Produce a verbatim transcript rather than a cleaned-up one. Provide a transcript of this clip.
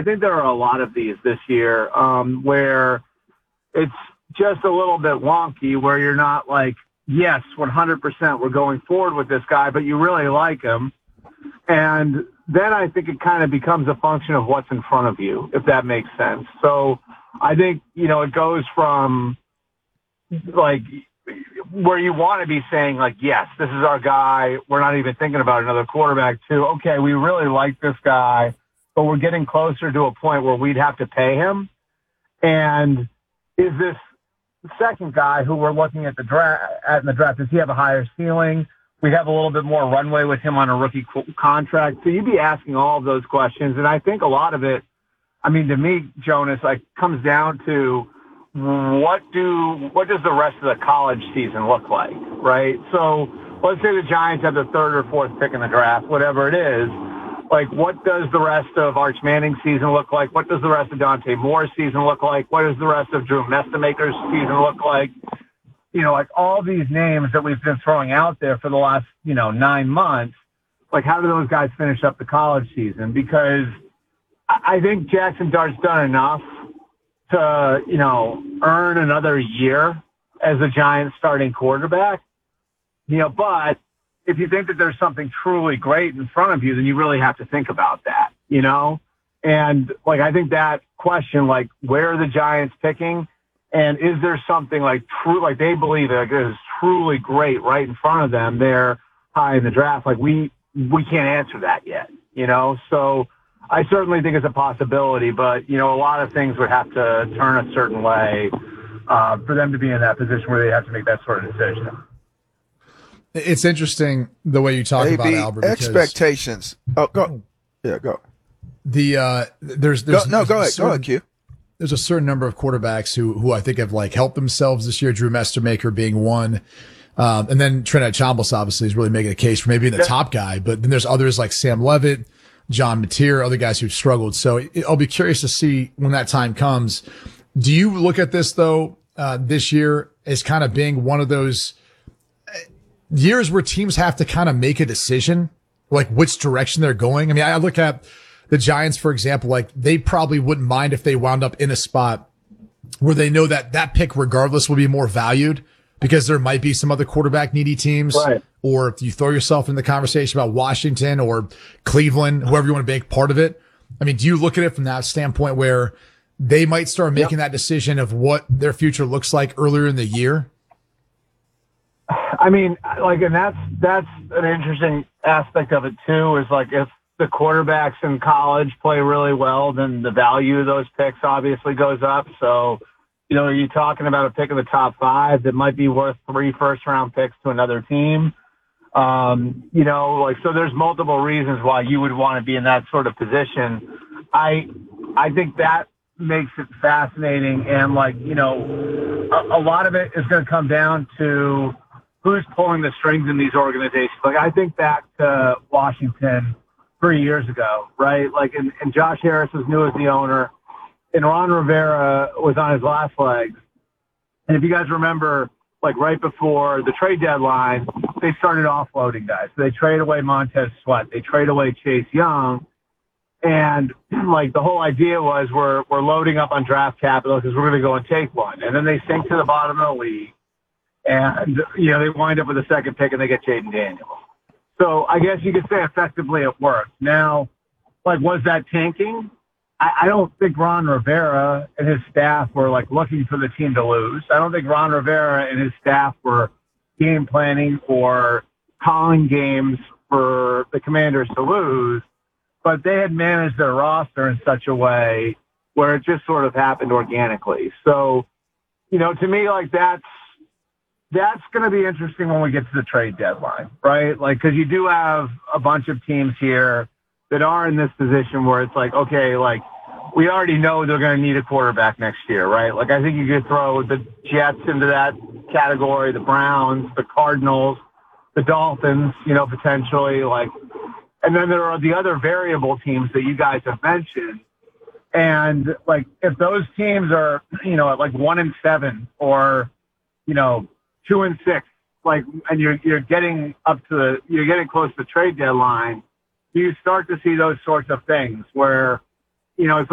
think there are a lot of these this year um, where it's just a little bit wonky, where you're not like, yes, one hundred percent we're going forward with this guy, but you really like him. And then I think it kind of becomes a function of what's in front of you, if that makes sense. So I think, you know, it goes from like where you want to be saying like, yes, this is our guy. We're not even thinking about another quarterback to, okay, we really like this guy, but we're getting closer to a point where we'd have to pay him. And is this second guy who we're looking at the draft at in the draft, does he have a higher ceiling? We have a little bit more runway with him on a rookie contract. So you'd be asking all of those questions. And I think a lot of it, I mean, to me, Jonas, like comes down to what do, what does the rest of the college season look like, right? So let's say the Giants have the third or fourth pick in the draft, whatever it is. Like, what does the rest of Arch Manning's season look like? What does the rest of Dante Moore's season look like? What does the rest of Drew Mestamaker's season look like? You know, like all these names that we've been throwing out there for the last, you know, nine months, like how do those guys finish up the college season? Because I think Jackson Dart's done enough to, you know, earn another year as a Giants starting quarterback, you know, but if you think that there's something truly great in front of you, then you really have to think about that, you know? And like, I think that question, like, where are the Giants picking? And is there something like true, like they believe that is truly great right in front of them? They're high in the draft. Like we, we can't answer that yet, you know? So I certainly think it's a possibility, but you know, a lot of things would have to turn a certain way uh, for them to be in that position where they have to make that sort of decision. It's interesting the way you talk A B, about Albert. Expectations. Oh, go. Yeah, go. The uh, there's there's go, no, go ahead, certain, go ahead, Q. There's a certain number of quarterbacks who who I think have like helped themselves this year. Drew Mestamaker being one, um, and then Trinidad Chambliss obviously is really making a case for maybe being the yeah. top guy. But then there's others like Sam Levitt, John Mateer, other guys who've struggled. So it, I'll be curious to see when that time comes. Do you look at this though uh, this year as kind of being one of those years where teams have to kind of make a decision, like which direction they're going? I mean, I look at the Giants, for example, like they probably wouldn't mind if they wound up in a spot where they know that that pick regardless will be more valued because there might be some other quarterback needy teams. Right. Or if you throw yourself in the conversation about Washington or Cleveland, whoever you want to make part of it. I mean, do you look at it from that standpoint where they might start making yep. that decision of what their future looks like earlier in the year? I mean, like, and that's, that's an interesting aspect of it too, is like, if the quarterbacks in college play really well, then the value of those picks obviously goes up. So, you know, are you talking about a pick in the top five that might be worth three first round picks to another team? Um, you know, like, so there's multiple reasons why you would want to be in that sort of position. I, I think that makes it fascinating. And like, you know, a, a lot of it is going to come down to who's pulling the strings in these organizations. Like, I think back to Washington three years ago, right? Like, and, and Josh Harris was new as the owner, and Ron Rivera was on his last legs. And if you guys remember, like right before the trade deadline, they started offloading guys. So they trade away Montez Sweat. They trade away Chase Young. And like the whole idea was we're, we're loading up on draft capital because we're going to go and take one. And then they sink to the bottom of the league. And, you know, they wind up with a second pick and they get Jaden Daniels. So I guess you could say effectively it worked. Now, like, was that tanking? I, I don't think Ron Rivera and his staff were, like, looking for the team to lose. I don't think Ron Rivera and his staff were game planning or calling games for the Commanders to lose. But they had managed their roster in such a way where it just sort of happened organically. So, you know, to me, like, that's, That's going to be interesting when we get to the trade deadline, right? Like, because you do have a bunch of teams here that are in this position where it's like, okay, like, we already know they're going to need a quarterback next year, right? Like, I think you could throw the Jets into that category, the Browns, the Cardinals, the Dolphins, you know, potentially. Like, and then there are the other variable teams that you guys have mentioned. And, like, if those teams are, you know, at like one and seven or, you know, two and six, like, and you're you're getting up to the you're getting close to the trade deadline, you start to see those sorts of things where, you know, it's